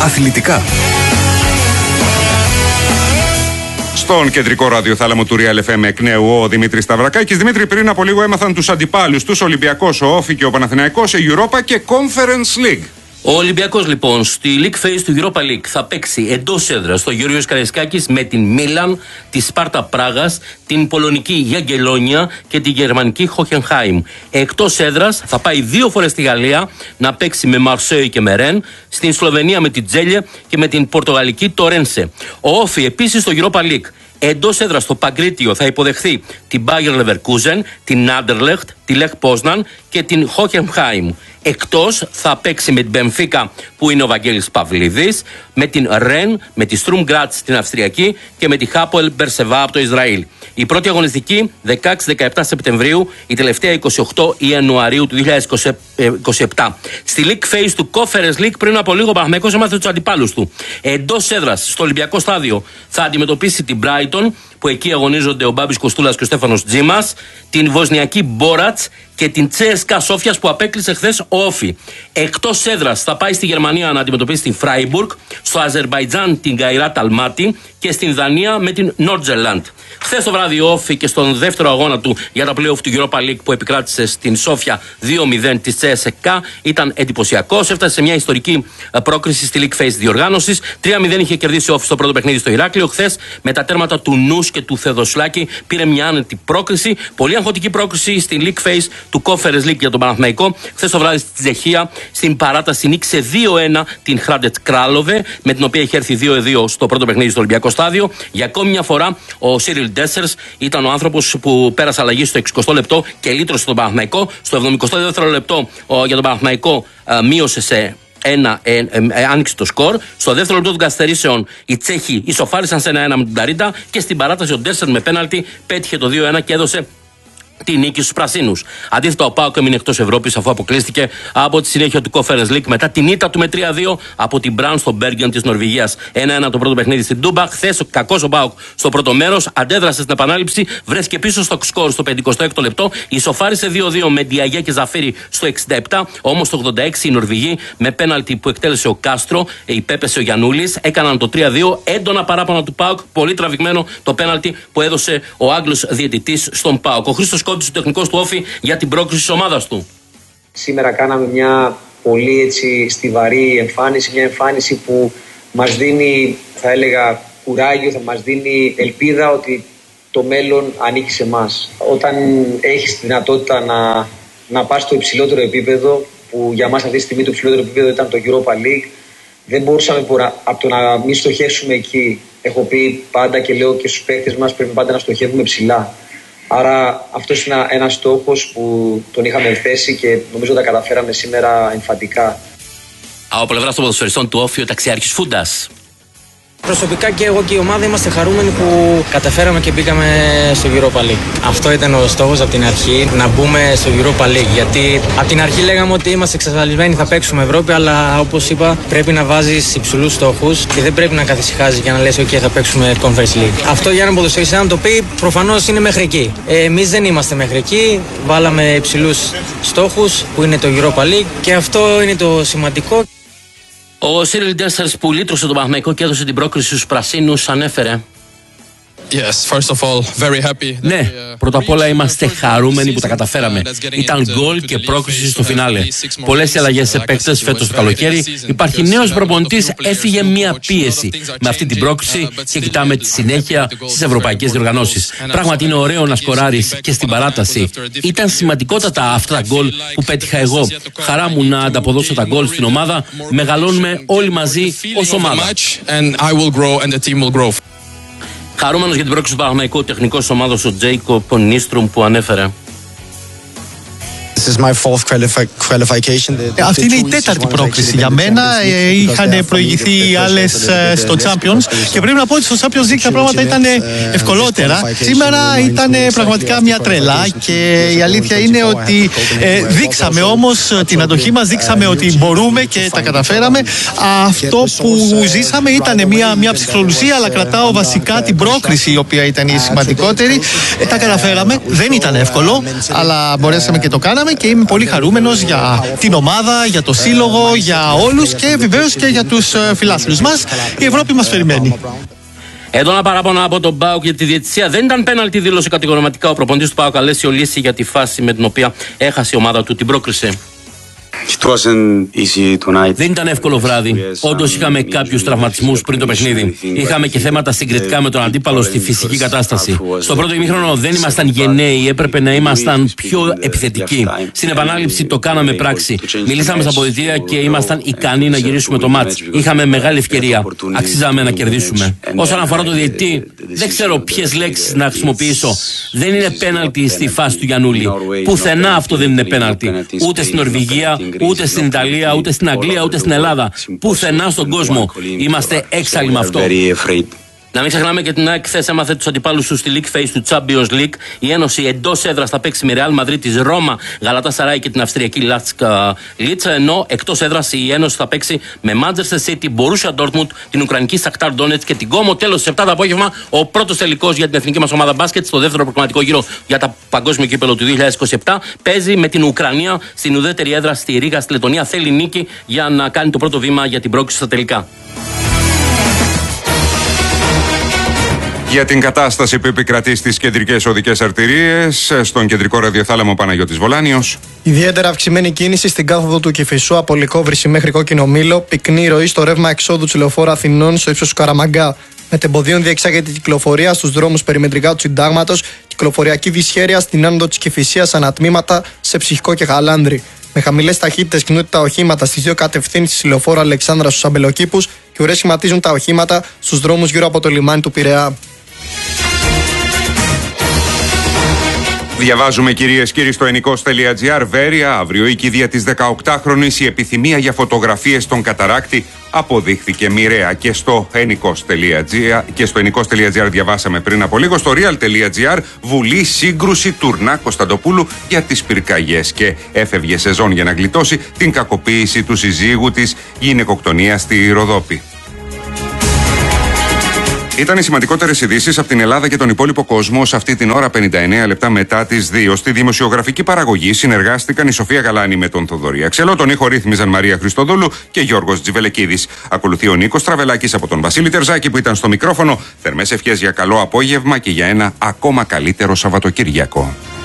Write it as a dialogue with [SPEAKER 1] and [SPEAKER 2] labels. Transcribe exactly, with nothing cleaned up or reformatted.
[SPEAKER 1] Αθλητικά.
[SPEAKER 2] Στον κεντρικό ραδιοθάλαμο του Real εφ εμ εκ νέου ο Δημήτρης Σταυρακάκης. Δημήτρη, πριν από λίγο έμαθαν τους αντιπάλους τους, Ολυμπιακός, ο Όφη και ο Παναθηναϊκός, σε Europa και Conference League.
[SPEAKER 3] Ο Ολυμπιακός λοιπόν στη League Phase του Europa League θα παίξει εντός έδρας στο Γεώργιος Καραϊσκάκης με την Μίλαν, τη Σπάρτα Πράγας, την Πολωνική Γιαγκελόνια και τη Γερμανική Χόχενχάιμ. Εκτός έδρας θα πάει δύο φορές στη Γαλλία να παίξει με Μαρσέη και με Ρεν, στην Σλοβενία με την Τζέλιε και με την Πορτογαλική Τορένσε. Ο Όφη επίσης στο Europa League. Εντός έδρας στο Παγκρίτιο θα υποδεχθεί την Bayer Leverkusen, την Anderlecht, τη Lech Poznan και την Hoffenheim. Εκτός θα παίξει με την Μπενφίκα που είναι ο Βαγγέλης Παυλίδης, με την Ρεν, με τη Στρουμ Γκράτς την Αυστριακή και με τη Χάποελ Μπερσεβά από το Ισραήλ. Η πρώτη αγωνιστική δεκαέξι με δεκαεπτά Σεπτεμβρίου, η τελευταία είκοσι οκτώ Ιανουαρίου του δύο χιλιάδες είκοσι επτά. Στη League Phase του Conference League πριν από λίγο ο Παναθηναϊκός έμαθε τους αντιπάλους του. Εντός έδρας στο Ολυμπιακό Στάδιο θα αντιμετωπίσει την Brighton, που εκεί αγωνίζονται ο Μπάμπης Κοστούλας και ο Στέφανος Τζίμας, την Βοσνιακή Μπόρατς και την Τσέσκα Σόφιας που απέκλεισε χθες ο Όφη. Εκτός έδρας θα πάει στη Γερμανία να αντιμετωπίσει την Φράιμπουργκ, στο Αζερμπαϊτζάν την Γκαϊράτ Αλμάτι και στην Δανία με την Νόρτζελαντ. Χθες το βράδυ ο Όφη και στον δεύτερο αγώνα του για τα play-off του Europa League που επικράτησε στην Σόφια δύο μηδέν της Τσέσκα ήταν εντυπωσιακός. Έφτασε σε μια ιστορική πρόκριση στη League Phase διοργάνωσης. τρία μηδέν είχε κερδίσει ο Όφη στο πρώτο παιχνίδι στο Ηράκλειο. Χθες με τα τέρματα του Νους και του Θεδοσλάκη πήρε μια άνετη πρόκριση. Πολύ αγχωτική πρόκριση στη League Phase του Conference League για τον Παναθηναϊκό. Χθες το βράδυ στη Τσεχία στην παράταση νίκησε δύο ένα την Χράντετ Κράλοβε, με την οποία είχε έρθει δύο δύο στο πρώτο παιχνίδι στο Ολυμπιακό Στάδιο. Για ακόμη μια φορά ο Σίριλ Ντέσσερς ήταν ο άνθρωπος που πέρασε αλλαγή στο εξηκοστό λεπτό και λύτρωσε τον Παναθηναϊκό. Στο εβδομηκοστό δεύτερο λεπτό ο, για τον Παναθηναϊκό α, μείωσε σε ένα, ε, ε, ε, άνοιξε το σκορ. Στο δεύτερο λεπτό των καθυστερήσεων οι Τσέχοι ισοφάρισαν σε ένα ένα με την Ταρίτα και στην παράταση ο Ντέσσερς με πέναλτι πέτυχε το δύο ένα και έδωσε τη νίκη στους πρασίνους. Αντίθετα, ο ΠΑΟΚ έμεινε εκτός Ευρώπης αφού αποκλείστηκε από τη συνέχεια του Conference League μετά την ήττα του με τρία δύο από την Μπραν στο Μπέργεν της Νορβηγίας. ένα ένα το πρώτο παιχνίδι στην Τούμπα. Χθες ο κακός ο ΠΑΟΚ στο πρώτο μέρος αντέδρασε στην επανάληψη, βρέθηκε πίσω στο σκορ στο πενηκοστό έκτο λεπτό, ισοφάρισε δύο δύο με Ντιαγέ και Ζαφίρι στο εξήντα επτά. Όμως το ογδόντα έξι οι Νορβηγοί με πέναλτι που εκτέλεσε ο Κάστρο, υπέπεσε ο Γιαννούλης, έκαναν το τρία δύο. Έντονα παράπονα του ΠΑΟΚ, πολύ τραβηγμένο το πέναλτι που έδωσε ο Άγγλος διαιτητής στον ΠΑΟΚ. Ο Χρήστος Κόντης, ο τεχνικός του Όφη, για την πρόκριση της ομάδας του.
[SPEAKER 4] Σήμερα κάναμε μια πολύ έτσι στιβαρή εμφάνιση, μια εμφάνιση που μας δίνει, θα έλεγα, κουράγιο, θα μας δίνει ελπίδα ότι το μέλλον ανήκει σε εμάς. Όταν έχεις τη δυνατότητα να, να πας στο υψηλότερο επίπεδο, που για μας αυτή τη στιγμή το υψηλότερο επίπεδο ήταν το Europa League, δεν μπορούσαμε από το να μην στοχεύσουμε εκεί. Έχω πει πάντα και λέω και στους παίκτες μας, πρέπει πάντα να στοχεύουμε ψηλά. Άρα αυτός είναι ένας στόχος που τον είχαμε θέσει και νομίζω τα καταφέραμε σήμερα εμφαντικά.
[SPEAKER 3] Από πλευράς των ποδοσφαιριστών του Όφη, ο ταξιάρχης Φούντας.
[SPEAKER 5] Προσωπικά και εγώ και η ομάδα είμαστε χαρούμενοι που καταφέραμε και μπήκαμε στο Europa League. Αυτό ήταν ο στόχος από την αρχή, να μπούμε στο Europa League. Γιατί από την αρχή λέγαμε ότι είμαστε εξασφαλισμένοι, θα παίξουμε Ευρώπη, αλλά όπως είπα, πρέπει να βάζεις υψηλούς στόχους και δεν πρέπει να καθησυχάζεις για να λες: OK, θα παίξουμε Conference League. Αυτό για έναν ποδοσφαιριστή, αν το πει, προφανώς είναι μέχρι εκεί. Ε, εμείς δεν είμαστε μέχρι εκεί. Βάλαμε υψηλούς στόχους που είναι το Europa League και αυτό είναι το σημαντικό.
[SPEAKER 3] Ο Σίριλ Ντέσσερς που λύτρωσε τον Παναθηναϊκό και έδωσε την πρόκριση στους πρασίνους ανέφερε:
[SPEAKER 6] Yes, first of all, very happy.
[SPEAKER 3] Ναι, πρώτα απ' όλα είμαστε χαρούμενοι που τα καταφέραμε. Ήταν γκολ και πρόκριση στο φινάλε. Πολλές αλλαγές σε παίκτες φέτος το καλοκαίρι. Υπάρχει νέος προπονητής, έφυγε μία πίεση με αυτή την πρόκριση και κοιτάμε τη συνέχεια στις ευρωπαϊκές διοργανώσεις. Πράγματι είναι ωραίο να σκοράρεις και στην παράταση. Ήταν σημαντικότατα αυτά τα γκολ που πέτυχα εγώ. Χαρά μου να ανταποδώσω τα γκολ στην ομάδα. Μεγαλώνουμε όλοι μαζί ως ομάδα. Χαρούμενος για την πρόκληση του Παναθηναϊκού, τεχνικός της ομάδας ο Τζέικοπ Νίστρουμ που ανέφερε:
[SPEAKER 7] Αυτή είναι η τέταρτη πρόκληση για μένα. Είχαν προηγηθεί οι άλλες στο Champions και πρέπει να πω ότι στο Champions League τα πράγματα ήταν ευκολότερα. Σήμερα ήταν πραγματικά μια τρέλα και η αλήθεια είναι ότι δείξαμε όμως την αντοχή μας, δείξαμε ότι μπορούμε και τα καταφέραμε. Αυτό που ζήσαμε ήταν μια, μια ψυχρολουσία, αλλά κρατάω βασικά την πρόκληση η οποία ήταν η σημαντικότερη. Τα καταφέραμε, δεν ήταν εύκολο, αλλά μπορέσαμε και το κάναμε. κάναμε και είμαι πολύ χαρούμενος για την ομάδα, για το σύλλογο, για όλους και βεβαίως και για τους φιλάθλους μας. Η Ευρώπη μας περιμένει.
[SPEAKER 3] Εδώ ένα παράπονο από τον ΠΑΟΚ για τη διαιτησία. Δεν ήταν πέναλτι, δήλωσε κατηγορηματικά ο προπονητής του ΠΑΟΚ Αλέσιο Λύση για τη φάση με την οποία έχασε η ομάδα του την πρόκριση. Δεν ήταν εύκολο βράδυ. Όντως είχαμε κάποιους τραυματισμούς πριν το παιχνίδι. Είχαμε και θέματα συγκριτικά με τον αντίπαλο στη φυσική κατάσταση. Στο πρώτο ημίχρονο δεν ήμασταν γενναίοι, έπρεπε να ήμασταν πιο επιθετικοί. Στην επανάληψη το κάναμε πράξη. Μιλήσαμε στα αποδυτήρια και ήμασταν ικανοί να γυρίσουμε το μάτς. Είχαμε μεγάλη ευκαιρία. Αξίζαμε να κερδίσουμε. Όσον αφορά το διαιτητή, δεν ξέρω ποιες λέξεις να χρησιμοποιήσω. Δεν είναι πέναλτι στη φάση του Γιαννούλη. Πουθενά αυτό δεν είναι πέναλτι. Ούτε στην Νορβηγία, ούτε στην Ιταλία, ούτε στην Αγγλία, ούτε στην Ελλάδα. Πουθενά στον κόσμο. Είμαστε έξαλλοι με αυτό. Να μην ξεχνάμε και την ΑΕΚ χθες έμαθε τους αντιπάλους του στη League Phase του Champions League. Η Ένωση εντός έδρας θα παίξει με Real Madrid της Ρώμα, Γαλατασαράι και την Αυστριακή Λάτσκα Λίτσα. Ενώ εκτός έδρας η Ένωση θα παίξει με Manchester City, Borussia Dortmund, την Ουκρανική Shakhtar Donetsk και την Κόμο. Τέλος στις επτά το απόγευμα, ο πρώτος τελικός για την εθνική μας ομάδα μπάσκετ στο δεύτερο προκριματικό γύρο για τα παγκόσμιο κύπελο του δύο χιλιάδες είκοσι επτά. Παίζει με την Ουκρανία στην ουδέτερη έδρα στη Ρήγα, στη Λετωνία. Θέλει νίκη για να κάνει το πρώτο βήμα για την πρόκριση στα τελικά.
[SPEAKER 2] Για την κατάσταση που επικρατεί στις κεντρικές οδικές αρτηρίες, στον κεντρικό ραδιοθάλαμο Παναγιώτης Βολάνιος.
[SPEAKER 1] Ιδιαίτερα αυξημένη κίνηση στην κάθοδο του Κηφισού από Λυκόβρηση μέχρι Κόκκινο Μήλο, πυκνή ροή στο ρεύμα εξόδου του λεωφόρου Αθηνών στο ύψος του Καραμαγκά. Μετεμποδίων διεξάγεται η κυκλοφορία στους δρόμους περιμετρικά του Συντάγματος, κυκλοφοριακή δυσχέρεια στην άνοδο της Κηφισίας ανατμήματα σε Ψυχικό και Χαλάνδρη. Με χαμηλές ταχύτητες κινούνται τα οχήματα στις δύο κατευθύνσεις λεωφόρου Αλεξάνδρα στους Αμπελοκήπους και ουρές σχηματίζουν τα οχήματα στους δρόμους γύρω από το λιμάνι του Πειραιά.
[SPEAKER 2] Διαβάζουμε κυρίες και κύριοι στο ενικός.gr. Βέρεια, αύριο η κηδεία της δεκαοκτάχρονης, η επιθυμία για φωτογραφίες στον καταράκτη αποδείχθηκε μοιραία. Και στο ενικός.gr και στο ενικός.gr διαβάσαμε πριν από λίγο. Στο real.gr, Βουλή σύγκρουση Τουρνά Κωνσταντοπούλου για τις πυρκαγιές και έφευγε σεζόν για να γλιτώσει την κακοποίηση του συζύγου της γυναικοκτονία στη Ροδόπη. Ήταν οι σημαντικότερες ειδήσεις από την Ελλάδα και τον υπόλοιπο κόσμο σε αυτή την ώρα, πενήντα εννέα λεπτά μετά τις δύο. Στη δημοσιογραφική παραγωγή συνεργάστηκαν η Σοφία Γαλάνη με τον Θοδωρή Αξελό, τον ήχο ρύθμιζαν Μαρία Χριστοδούλου και Γιώργος Τζιβελεκίδης. Ακολουθεί ο Νίκος Τραβελάκης από τον Βασίλη Τερζάκη που ήταν στο μικρόφωνο. Θερμές ευχές για καλό απόγευμα και για ένα ακόμα καλύτερο Σαββατοκύριακο.